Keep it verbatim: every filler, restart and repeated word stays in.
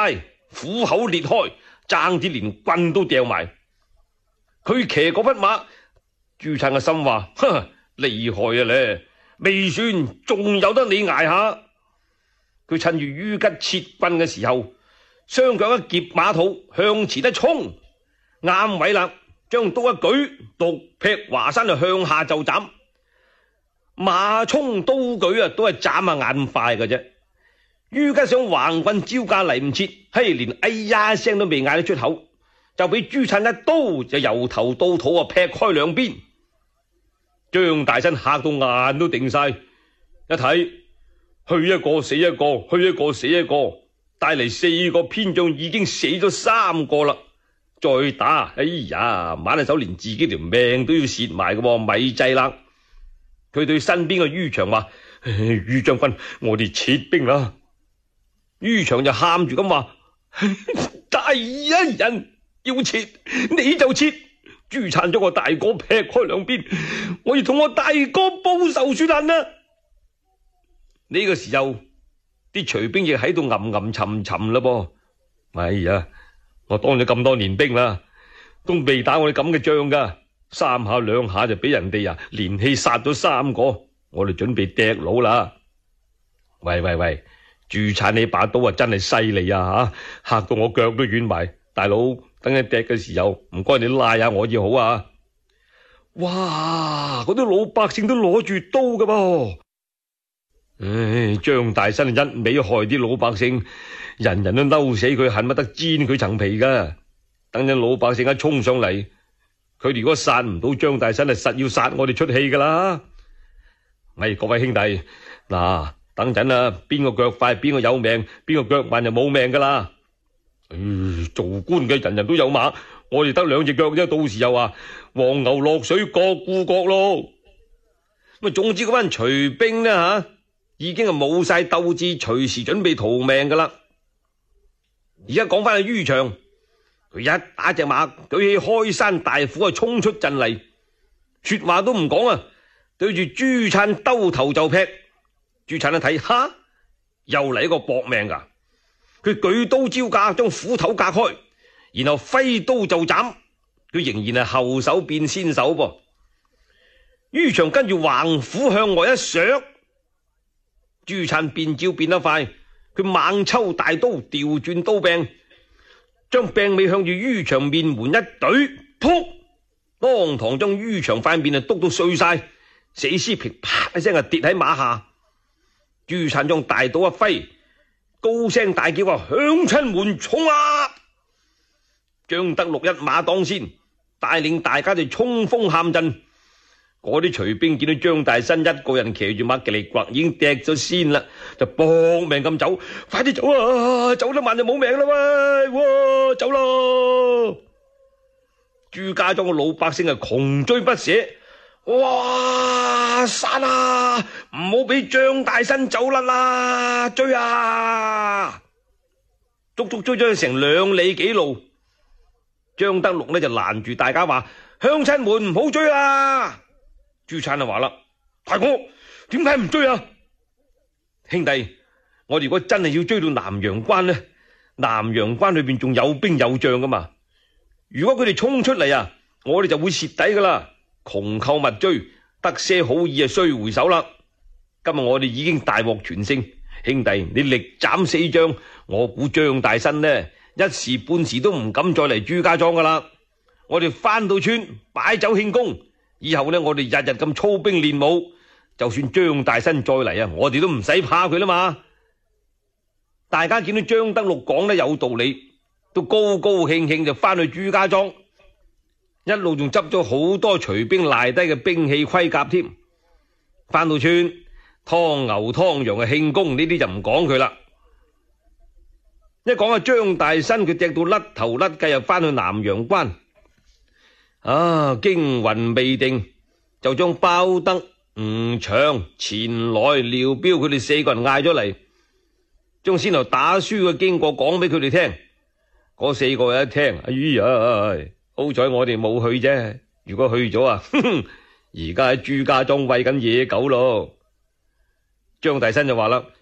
晒，虎口裂開，爭啲連棍都掉埋。佢騎嗰匹馬，朱粲嘅心話：呵，厲害啊咧，未算，仲有得你捱下。佢趁住于吉切棍嘅時候，雙腳一夾馬肚，向前一衝，啱位啦，將刀一舉，獨劈華山就向下就斬。馬衝刀舉啊，都係眨下眼快嘅啫。于吉想橫棍招架嚟唔切，嘿，連哎呀一聲都未嗌得出口，就俾朱粲一刀就由頭到肚啊劈開兩邊。張大新嚇到眼都定晒，一睇去一個死一個，去一個死一個，帶嚟四個偏將已經死咗三個啦。再打，哎呀，馬大手連自己條命都要蝕埋嘅，咪制啦。佢對身邊嘅于祥話：于將軍，我哋撤兵啦。于祥就喊住咁話：大一人要撤，你就撤。朱粲將我大哥劈開兩邊，我要同我大哥報仇雪恨啦。呢個時候，啲隨兵亦喺度吟吟沉沉啦噃。哎呀，我當咗咁多年兵啦，都未打我哋咁嘅仗噶，三下兩下就俾人哋啊連氣殺咗三個，我哋準備掟佬啦。喂喂喂，朱粲你把刀啊真係犀利啊吓，嚇到我腳都軟埋。大佬，等你掟嘅時候，唔該你拉下我至好啊。哇，嗰啲老百姓都攞住刀噶噃。唉，張大新一味害啲老百姓，人人都嬲死佢，恨不得煎佢層皮噶。等陣老百姓一衝上嚟，佢哋如果殺唔到張大新，係實要殺我哋出氣噶啦。喂，各位兄弟，嗱，等陣啊，邊個腳快邊個有命，邊個腳慢就冇命噶啦。唉，做官嘅人人都有馬，我哋得兩隻腳啫，到時又話黃牛落水各顧各咯。咁啊，總之嗰班隨兵呢吓，已經係冇晒鬥志，隨時準備逃命噶啦。而家講翻去于祥，佢一打隻馬，舉起開山大斧啊，衝出陣嚟，說話都唔講啊，對住朱粲兜頭就劈。朱粲一睇，哈，又嚟一個搏命噶。佢舉刀招架，將斧頭架開，然後揮刀就斬。佢仍然係後手變先手噃。于祥跟住橫斧向外一削，朱粲變招變得快，佢猛抽大刀，調轉刀柄，將柄尾向住于祥面門一懟，撲，當堂將于祥塊面啊篤到碎晒，死屍噼啪一聲啊跌喺馬下。朱粲將大刀一揮，高聲大叫話：鄉親們衝啊！張德祿一馬當先，帶領大家就衝鋒陷陣。嗰啲隨兵見到張大新一個人騎住馬吉利刮，已經趯咗先啦，就搏命咁走，快啲走啊！走得慢就冇命啦喂！哇，走咯！朱家莊嘅老百姓係窮追不捨，哇！殺啊！唔好俾張大新走甩啦！追啊！足足追咗佢成兩里幾路。張德祿呢就攔住大家話：鄉親們唔好追啦！朱粲就話啦：大哥，點解唔追啊？兄弟，我哋如果真係要追到南陽關呢，南陽關裏邊仲有兵有將噶嘛。如果佢哋衝出嚟啊，我哋就會蝕底噶啦。窮寇勿追，得些好意啊，須回首啦。今日我哋已經大獲全勝，兄弟你力斬四將，我估張大新呢一時半時都唔敢再嚟朱家莊噶啦。我哋翻到村擺酒慶功，以後呢我哋日日咁操兵練武，就算張大新再嚟啊，我哋都唔使怕佢啦嘛。大家見到張德祿講得有道理，都高高興興就翻去朱家莊，一路仲執咗好多隨兵賴低嘅兵器盔甲添。翻到村湯牛湯羊嘅慶功，呢啲就唔講佢啦。一講阿張大新，佢趯到甩頭甩計，又翻去南陽關。啊，驚魂未定，就將包德、吳祥、錢來、廖彪佢哋四個人嗌咗嚟，將先頭打輸嘅經過講俾佢哋聽。嗰四個人一聽，哎呀，好彩我哋冇去啫，如果去咗啊，而家喺朱家莊餵緊野狗咯。張大新就話啦：